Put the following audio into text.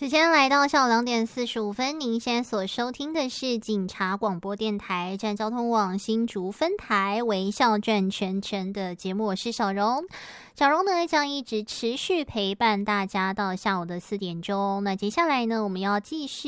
时间来到下午2点45分，您现在所收听的是警察广播电台站交通网新竹分台微笑转全程的节目，我是小荣。小荣呢将一直持续陪伴大家到下午的4点钟。那接下来呢，我们要继续